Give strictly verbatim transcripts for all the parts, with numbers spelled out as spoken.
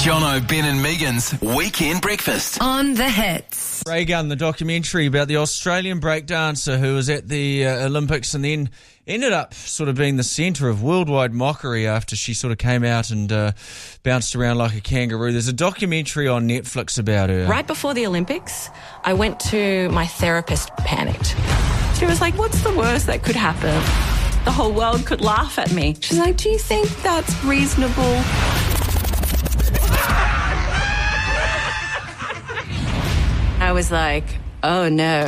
Jono, Ben and Megan's Weekend Breakfast. On the Hits. Ray Gunn, the documentary about the Australian breakdancer who was at the uh, Olympics and then ended up sort of being the centre of worldwide mockery after she sort of came out and uh, bounced around like a kangaroo. There's a documentary on Netflix about her. Right before the Olympics, I went to my therapist, panicked. She was like, what's the worst that could happen? The whole world could laugh at me. She's like, do you think that's reasonable? I was like, oh no.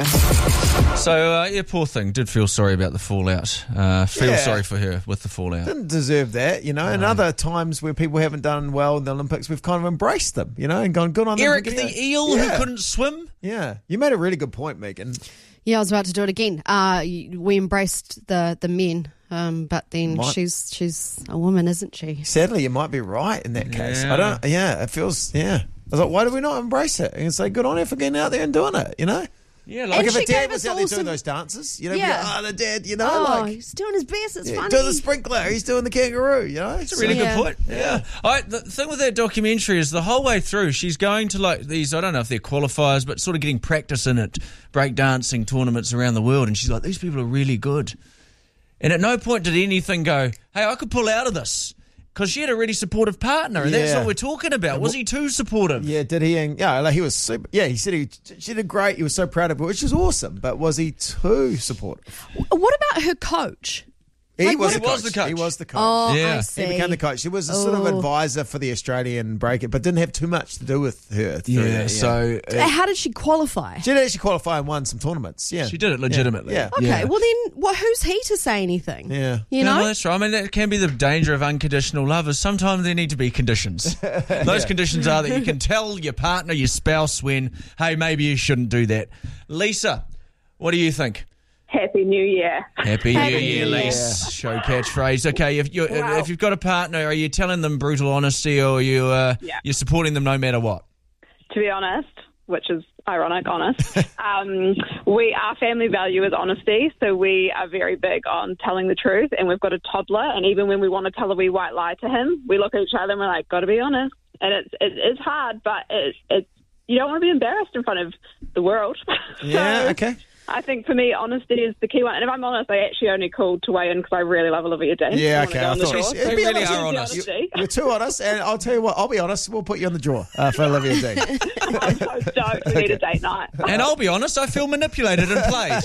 So, uh, yeah, poor thing. Did feel sorry about the fallout. Uh, feel Yeah. sorry for her with the fallout. Didn't deserve that, you know. And other times where people haven't done well in the Olympics, we've kind of embraced them, you know, and gone good on them. Eric for the getting it. eel Yeah. who couldn't swim. Yeah, you made a really good point, Megan. Yeah, I was about to do it again. Uh, we embraced the the men, um, but then Might- she's she's a woman, isn't she? Sadly, you might be right in that case. Yeah. I don't. Yeah, it feels. Yeah, I was like, why do we not embrace it and say good on her for getting out there and doing it? You know, Yeah, And like like if she a dad gave was us out there all doing some- those dances, you know, Yeah. yeah. Like, oh, the dad, you know, Oh, like he's doing his best. It's yeah, funny. doing the sprinkler, he's doing the kangaroo. You know, It's a really Yeah. good point. Yeah. I, the thing with that documentary is the whole way through, she's going to like these, I don't know if they're qualifiers, but sort of getting practice in it, breakdancing tournaments around the world. And she's like, these people are really good. And at no point did anything go, hey, I could pull out of this. Because she had a really supportive partner. And that's Yeah. what we're talking about. Was he too supportive? Yeah, did he? And, yeah, like he was super. Yeah, he said he she did great. He was so proud of her, which is awesome. But was he too supportive? What about her coach? He Like, was, what- the He was the coach. He was the coach. Oh, Yeah. I see. He became the coach. He was a sort of Oh. advisor for the Australian break, but didn't have too much to do with her. through Yeah, that, so uh, How did she qualify? she did actually qualify and won some tournaments. Yeah, she did it legitimately. Yeah. Okay, Yeah. well then, what? Who's he to say anything? Yeah. You Yeah, know. well, that's right. I mean, that can be the danger of unconditional love is sometimes there need to be conditions. Those conditions are that you can tell your partner, your spouse when, hey, maybe you shouldn't do that. Lisa, what do you think? Happy New Year. Happy New Happy Year, New Year. Lisa. Show catchphrase. Okay, if, you're, Wow. if you've got a partner, are you telling them brutal honesty or are you, uh, Yeah. you're supporting them no matter what? To be honest, which is ironic, honest, um, we our family value is honesty, so we are very big on telling the truth. And we've got a toddler, and even when we want to tell a wee white lie to him, we look at each other and we're like, "Got to be honest." And it's it is hard, but it's it's you don't want to be embarrassed in front of the world. Yeah. So, Okay. I think for me, honesty is the key one. And if I'm honest, I actually only called to weigh in because I really love Olivia Dean. Yeah. I wanna Okay. go I on the thought draw. you So You really honest are is the honest. honesty. You're too honest, and I'll tell you what. I'll be honest. We'll put you on the draw uh, for Olivia Dean. I'm so stoked. We need a date night. And I'll be honest, I feel manipulated and played.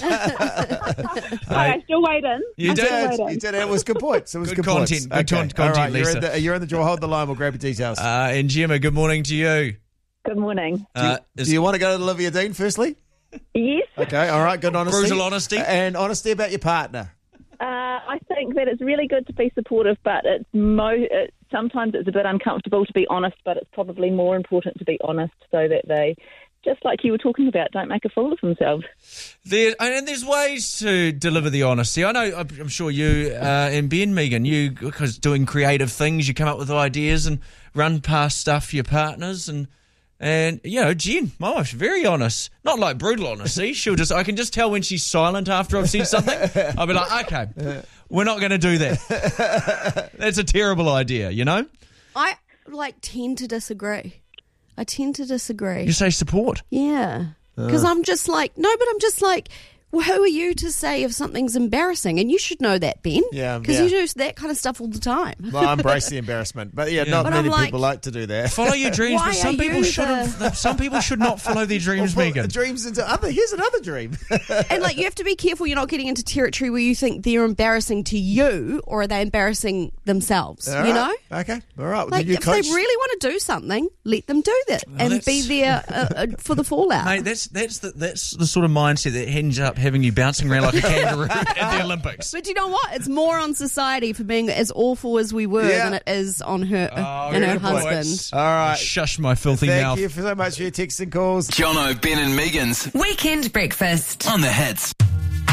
But I still wait in. You I did. still wait in. You did. It was good points. It was Good good, content, points. good Okay. con- All right, content, you're in, Lisa. the, you're in the draw. Hold the line. We'll grab your details. Uh, and Gemma, good morning to you. Good morning. Uh, Do is you want to go to Olivia Dean firstly? Yes, Okay. All right. Good honesty. Brutal honesty. and honesty about your partner. Uh, I think that it's really good to be supportive, but it's mo- it, sometimes it's a bit uncomfortable to be honest, but it's probably more important to be honest so that they, just like you were talking about, don't make a fool of themselves. There, and there's ways to deliver the honesty. I know, I'm I'm sure you uh, and Ben, Megan, you, because doing creative things, you come up with ideas and run past stuff for your partners. And, and you know, Jen, my wife's very honest. Not like brutal honesty. She'll just, I can just tell when she's silent after I've said something. I'll be like, okay, we're not going to do that. That's a terrible idea, you know? I like tend to disagree. I tend to disagree. You say support. Yeah. Because I'm just like, no, but I'm just like, well, who are you to say if something's embarrassing? And you should know that, Ben. Yeah, Because yeah. you do that kind of stuff all the time. Well, I embrace the embarrassment, but yeah, not But many I'm like- people like to do that. Follow your dreams, Why but some are people you shouldn't. the- Some people should not follow their dreams, Well, Megan. dreams into other. Here's another dream. And like, you have to be careful you're not getting into territory where you think they're embarrassing to you or are they embarrassing themselves, All you right. know? Okay. All right. Well, Like, you if coach. they really want to do something, let them do that and that's- be there uh, uh, for the fallout. Mate, that's that's the that's the sort of mindset that ends up having you bouncing around like a kangaroo at the Olympics. But you know what? It's more on society for being as awful as we were Yeah. than it is on her Oh, and her good point. husband. All right. Shush my filthy Thank mouth. you so much for your texts and calls. Jono, Ben and Megan's Weekend Breakfast. On the Hits.